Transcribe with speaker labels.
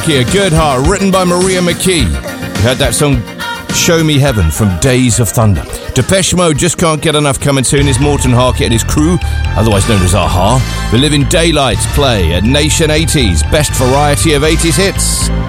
Speaker 1: Here, Good Heart, written by Maria McKee. You heard that song, Show Me Heaven, from Days of Thunder. Depeche Mode, Just Can't Get Enough. Coming soon is Morten Harket and his crew, otherwise known as Aha. The Living Daylights play at Nation 80s, best variety of 80s hits.